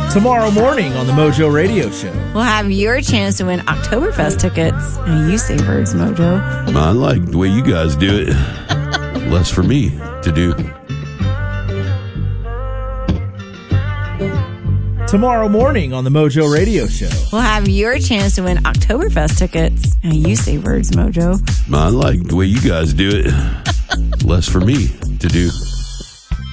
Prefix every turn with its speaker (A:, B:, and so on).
A: Tomorrow morning on the Mojo Radio Show.
B: We'll have your chance to win Oktoberfest tickets. And you say words, Mojo.
C: I like the way you guys do it. Less for me to do.
A: Tomorrow morning on the Mojo Radio Show.
B: We'll have your chance to win Oktoberfest tickets. And you say words, Mojo.
C: I like the way you guys do it. Less for me to do.